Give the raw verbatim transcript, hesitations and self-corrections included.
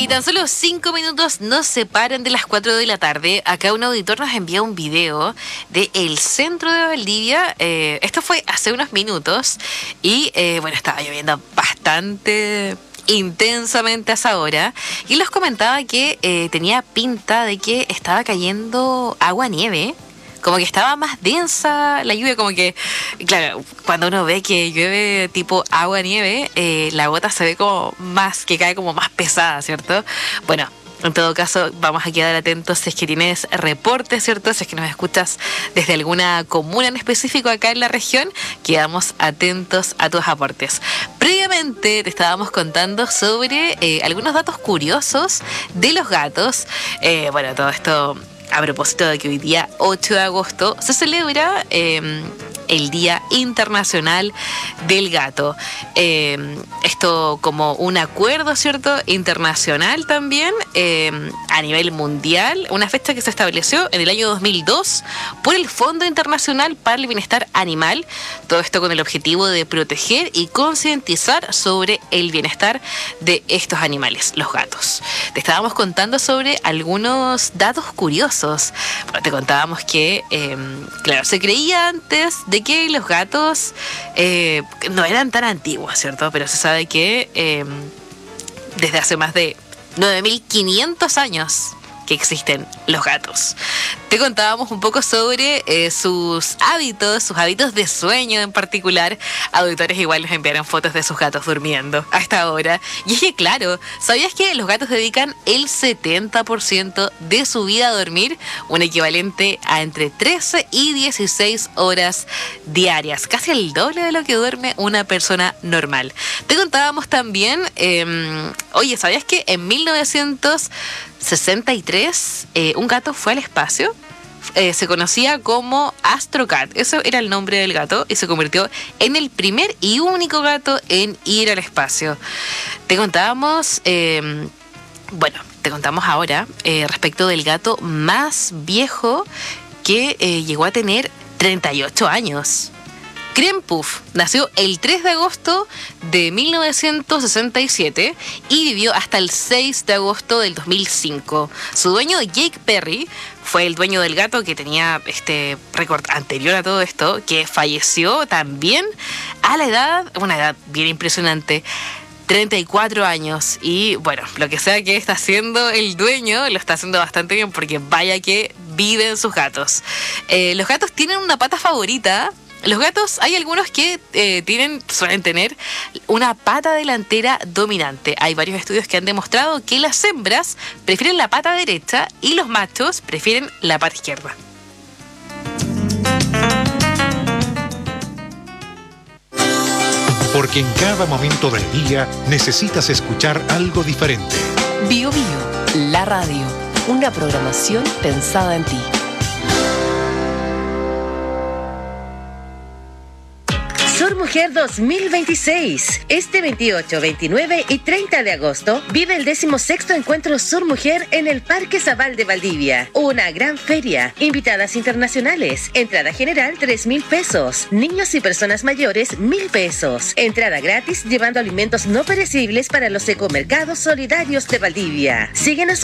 Y tan solo cinco minutos nos separan de las cuatro de la tarde. Acá un auditor nos envía un video de el centro de Valdivia. Eh, esto fue hace unos minutos y eh, bueno, estaba lloviendo bastante intensamente a esa hora. Y les comentaba que eh, tenía pinta de que estaba cayendo agua-nieve. Como que estaba más densa la lluvia, como que, claro, cuando uno ve que llueve tipo agua-nieve, eh, la gota se ve como más, que cae como más pesada, ¿cierto? Bueno, en todo caso, vamos a quedar atentos si es que tienes reportes, ¿cierto? Si es que nos escuchas desde alguna comuna en específico acá en la región, quedamos atentos a tus aportes. Previamente te estábamos contando sobre eh, algunos datos curiosos de los gatos. Eh, bueno, todo esto a propósito de que hoy día ocho de agosto se celebra eh, el Día Internacional del Gato. Eh, esto como un acuerdo, ¿cierto?, internacional también, eh, a nivel mundial, una fecha que se estableció en el año dos mil dos por el Fondo Internacional para el Bienestar Animal. Todo esto con el objetivo de proteger y concientizar sobre el bienestar de estos animales, los gatos. Te estábamos contando sobre algunos datos curiosos. Bueno, te contábamos que, eh, claro, se creía antes de que los gatos eh, no eran tan antiguos, ¿cierto? Pero se sabe que eh, desde hace más de nueve mil quinientos años que existen los gatos. Te contábamos un poco sobre eh, sus hábitos, sus hábitos de sueño en particular. Auditores igual nos enviaron fotos de sus gatos durmiendo a esta hora. Y es que claro, ¿sabías que los gatos dedican el setenta por ciento de su vida a dormir? Un equivalente a entre trece y dieciséis horas diarias. Casi el doble de lo que duerme una persona normal. Te contábamos también, eh, oye, ¿sabías que en mil novecientos sesenta y tres eh, un gato fue al espacio? Eh, se conocía como Astrocat, eso era el nombre del gato, y se convirtió en el primer y único gato en ir al espacio. Te contábamos, eh, bueno, te contamos ahora eh, respecto del gato más viejo que eh, llegó a tener treinta y ocho años. Krempuff nació el tres de agosto de mil novecientos sesenta y siete y vivió hasta el seis de agosto del dos mil cinco. Su dueño, Jake Perry, fue el dueño del gato que tenía este récord anterior a todo esto, que falleció también a la edad, una edad bien impresionante, treinta y cuatro años. Y bueno, lo que sea que está haciendo el dueño, lo está haciendo bastante bien porque vaya que viven sus gatos. Eh, los gatos tienen una pata favorita. Los gatos, hay algunos que eh, tienen, suelen tener una pata delantera dominante. Hay varios estudios que han demostrado que las hembras prefieren la pata derecha y los machos prefieren la pata izquierda. Porque en cada momento del día necesitas escuchar algo diferente. Bio Bio, la radio, una programación pensada en ti. Sur Mujer dos mil veintiséis. Este veintiocho, veintinueve y treinta de agosto vive el decimosexto Encuentro Sur Mujer en el Parque Zabal de Valdivia. Una gran feria, invitadas internacionales, entrada general tres mil pesos, niños y personas mayores mil pesos, entrada gratis llevando alimentos no perecibles para los ecomercados solidarios de Valdivia. Síguenos